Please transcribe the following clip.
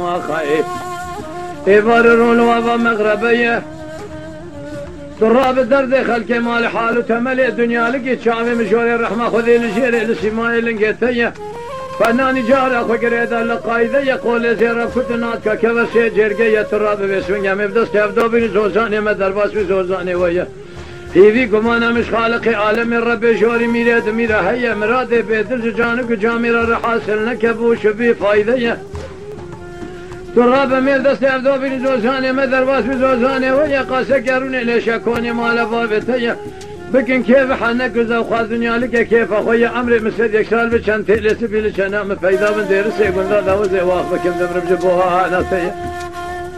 وخير يبررون وابا مغربيه تراب الدرد خلق مال حال وتملي الدنيا لقيت شعبي مشوري الرحمة خذي لشيري لسماي لنقيتيه فناني جاري اخو قريدا لقايده يقول زيرا كتناتك كبسي جرقية تراب بسوين مبدس كيفدو بني زوزاني مدرباس بزوزاني ويا هيفي كمانا مش خالقي عالمي ربي شوري ميراد ميرا هيا مرادي بيدل جانك جاميرا رحاسل نكبو شبي فايدة تراب مبدس كيفدو بني زوزاني مدرباس بزوزاني ويا قاسا قروني ليش اكوني مال بابتيا بكن كيف حنك وخاذ دنيا لك كيف اخويا عمري مسد يكسال بشان تلس بيلش انا مفيدا من دير سيقول ذا وزي واخ بكم دمر بجبوها ناسيه